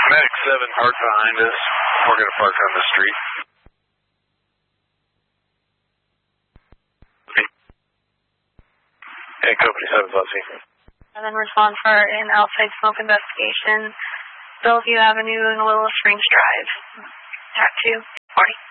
Medic 7 parked behind us. We're going to park on the street. And Company 7 Bussy. And then respond for an outside smoke investigation. Bellevue Avenue and Willow Springs Drive. Tattoo 40.